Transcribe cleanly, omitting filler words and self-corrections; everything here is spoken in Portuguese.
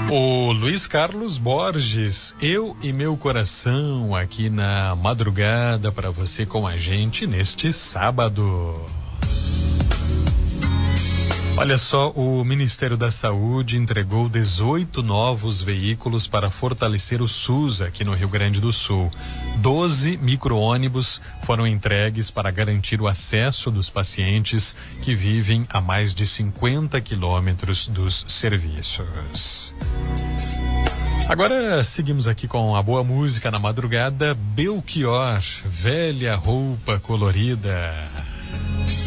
O Luiz Carlos Borges, Eu e Meu Coração, aqui na madrugada para você com a gente neste sábado. Olha só, o Ministério da Saúde entregou 18 novos veículos para fortalecer o SUS aqui no Rio Grande do Sul. 12 micro-ônibus foram entregues para garantir o acesso dos pacientes que vivem a mais de 50 quilômetros dos serviços. Agora seguimos aqui com a boa música na madrugada. Belchior, Velha Roupa Colorida.